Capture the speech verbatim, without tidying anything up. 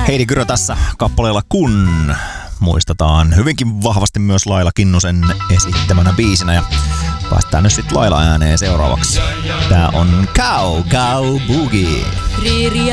Heidi Kyrö tässä kappaleella Kun. Muistetaan hyvinkin vahvasti myös Laila Kinnusen esittämänä biisinä ja päästään nyt sitten Laila ääneen seuraavaksi. Tää on Cow Cow Boogie.